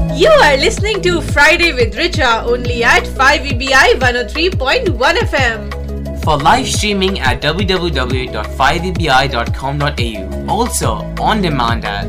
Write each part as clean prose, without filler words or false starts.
You are listening to Friday with Richa only at 5EBI 103.1 FM. For live streaming at www.5ebi.com.au. Also on demand at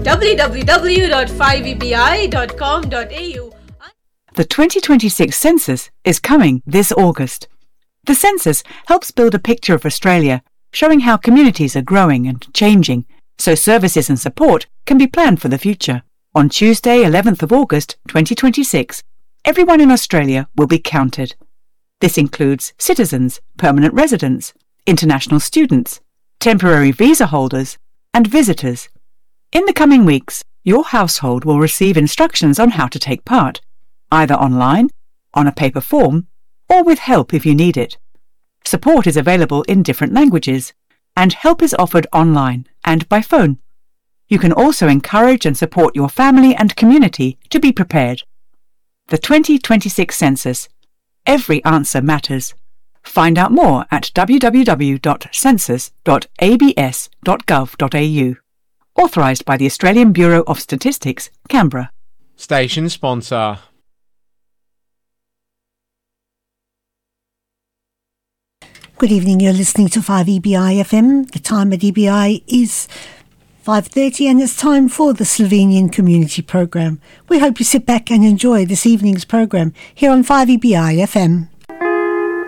www.5ebi.com.au. The 2026 census is coming this August. The census helps build a picture of Australia, showing how communities are growing and changing, so services and support can be planned for the future. On Tuesday, 11th of August 2026, everyone in Australia will be counted. This includes citizens, permanent residents, international students, temporary visa holders, and visitors. In the coming weeks, your household will receive instructions on how to take part, either online, on a paper form, or with help if you need it. Support is available in different languages, and help is offered online and by phone. You can also encourage and support your family and community to be prepared. The 2026 census. Every answer matters. Find out more at www.census.abs.gov.au. Authorised by the Australian Bureau of Statistics, Canberra. Station sponsor. Good evening, you're listening to 5EBI FM. The time at EBI is 5:30 and it's time for the Slovenian Community Programme. We hope you sit back and enjoy this evening's programme here on 5EBI FM.